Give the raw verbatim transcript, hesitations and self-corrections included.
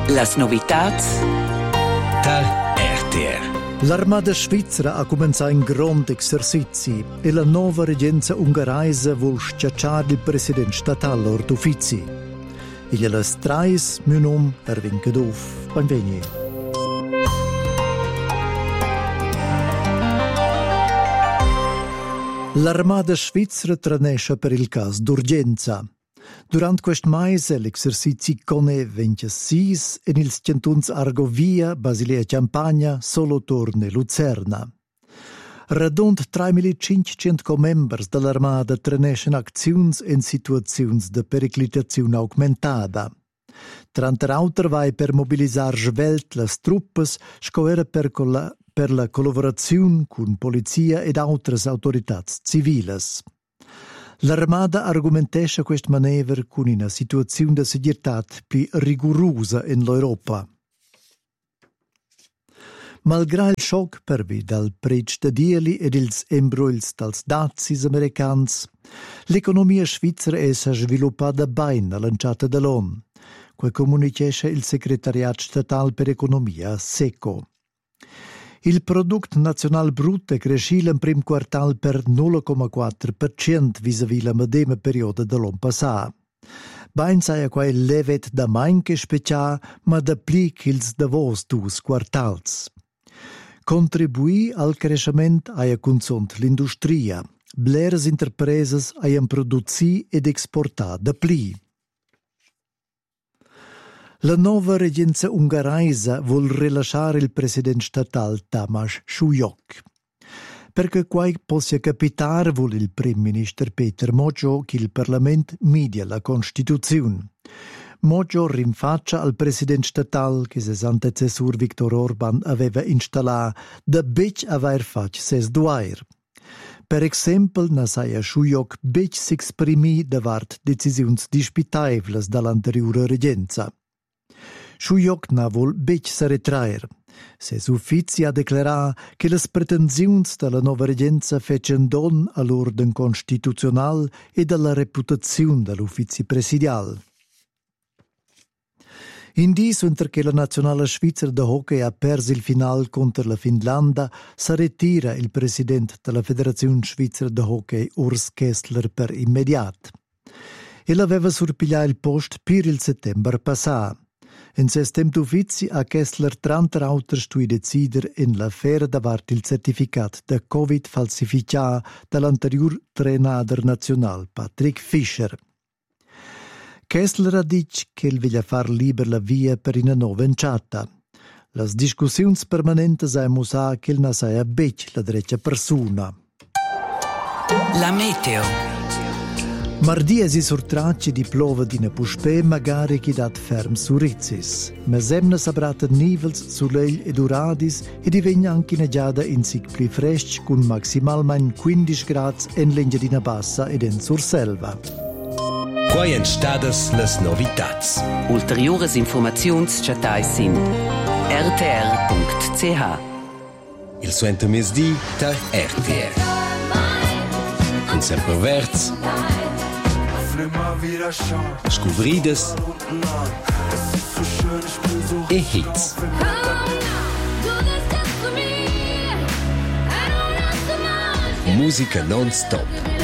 Las novitats da R T R. L'armada svizzera ha cominciato un grande esercizi e la nuova regenza ungaraisa vuol schiacciare il presidente statale Ortofizi. E gliela strais mio nome Erwin Keduf. Benveni. L'armada svizzera tranesce per il caso d'urgenza. Durante questo mese l'esercizio Cone ventisei e il centuns Argovia, Basilea Campagna, Solothurn e Lucerna. Radund tremilacinquecento membri dell'armada tranescono azioni in situazioni di periclitazione aumentata. Trenta auter vai per mobilizzare svelt le truppe, scoera per, colla, per la collaborazione con polizia ed altre autorità civili. L'armada argumentesce questa manevra con una situazione di sicurezza più rigorosa in l'Europa. Malgrado il shock per vi dal prezzo dei dieli ed ils embruils dals dazis americans, l'economia svizzera è sviluppata bene all'anciata dell'O N U, come comunicasse il Segretariato Statale per Economia, SECO. Il prodotto nazionale brutto è cresciuto in primo quartal per zero virgola quattro per cento vis-à-vis la medesima periodo dell'anno passato. Ben sai qua il levet da manche speciale, ma da pli ch'ils davos dus quartals. Contribuì al crescimento a consum l'industria. Bleres interpreses a produzzi ed esportà da pli. La nuova regenza ungaraisa vuol rilasciare il presidente statale Tamás Súlyog. Perché quai possa capitare vuol il primo ministro Peter Mojo che il Parlamento media la Costituzione. Mojo rinfaccia al presidente statale che ses antecessor Viktor Orban aveva installato da bec aver fatto ses duair. Per esempio, na saia Súlyog bec s'exprimi davart decisiuns dispitaivlas dall'anteriore regenza. Súlyog na vol bec se retraer. Ses uffizi ha declarà che le pretensioni della nuova regenza fecen don all'ordine constituzionale e alla reputazione dell'uffizi presidiale. In diso, mentre che la nazionale svizzera de hockey ha perso il finale contro la Finlandia, si ritira il presidente della Federazione Svizzera de Hockey, Urs Kessler, per immediato. Ella aveva surpigliato il posto per il settembre passato. In ses temp d'uffizi ha Kessler trenta auter stui decider in l'affare davart il certificato da Covid falsificato dall'anterior trenader nazionale Patrick Fischer. Kessler ha dit che il voglia far liber la via per una nuova enciata. Las discussioni permanenti hai musa che il nasai a bec la dreccia persona. La meteo. Mardi si surtracci di plova di ne puspè magari chi dat ferm su rizzis. Ma semna sabrata nivels su l'egl ed uradis e divegna anche negiada in sic pli fresc con maximalmein quindici gradi in l'Engiadina Bassa ed in Surselva. Quai en stadas las novitats. Ulteriores informaziuns chatais sin r t r punct c h. Il suento mesdi da R T R. Un sempre verts. Scuvrides e hits. Musica non-stop.